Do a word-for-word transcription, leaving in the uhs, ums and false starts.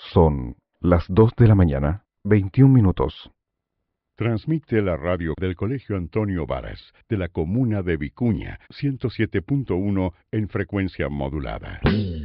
Son las dos de la mañana, veintiún minutos. Transmite la radio del Colegio Antonio Varas, de la comuna de Vicuña, ciento siete punto uno en frecuencia modulada.